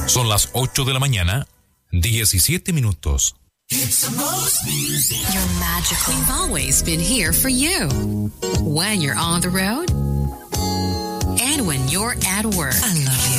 Son las 8 de la mañana, 17 minutos. It's the most music. You're magical. We've always been here for you. When you're on the road and when you're at work. I love you.